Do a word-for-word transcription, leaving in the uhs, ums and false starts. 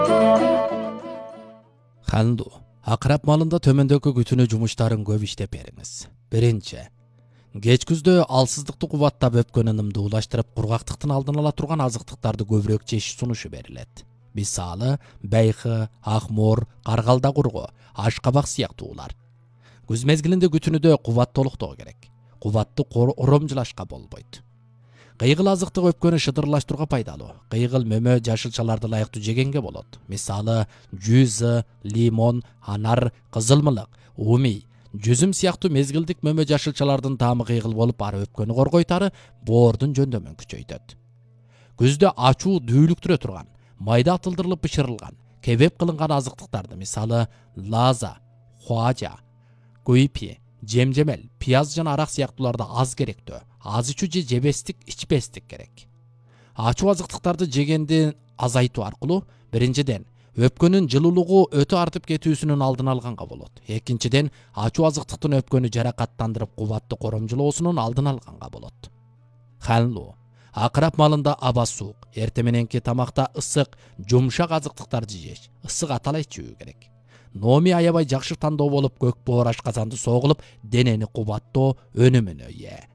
Ханду, акырап малында төмөндөгү күтүнүү жумуштарын көп иштеп бериңиз. Биринчи, кеч күздө алсыздыкты кубаттап өпкөн ынымды улаштырып, кургактыктын алдын ала турган азыктыктарды көбүрөөк жеш сунушу берилет. Мисалы, байкы, акмор, каргалда кургу, ашкабак сыяктуулар. Күз мезгилинде күтүнүдө кубат толуктоо керек. Кубатты оромжулашка болбойт. Кыйгыл азыктык өпкөнү шыдырлаштырууга пайдалуу. Кыйгыл мөмө жашылчаларды ылайыктуу жегенге болот. Мисалы, жүзү, лимон, анар, кызылмылык, умий, жүзүм сыяктуу мезгилдик мөмө жашылчалардын таамы кыйгыл болуп, ары өпкөнү коргойт, ары боордун жөндөмүн күчөйтөт. Күздө ачуу дүүлүктүрө турган, майда атылдырылып бышырылган, кебеп кылынган азыктыктарды, мисалы, лаза, хуажа, куйпи, жемжемел, пияз жана арак сыяктууларды аз керектөө, аз ичүү же жебестик, ичпестик керек. Ачуу азыктыктарды жегенди азайтуу аркылуу биринчиден өпкөнүн жылуулугу өтө артып кетүүсүнүн алдын алганга болот. Экинчиден, ачуу азыктыктын өпкөнү жаракаттандырып, кубатты коромжулоосунун алдын алганга болот. Ханлуу, акырап малында аба суук, эрте мененки тамакта ысык, жумшак азыктыктарды жеш, ысык атала ичүү керек. Номи аябай жакшы тандоо болуп, көк боор ашказанды согулуп, денени кубаттоо өнүмүнө ээ.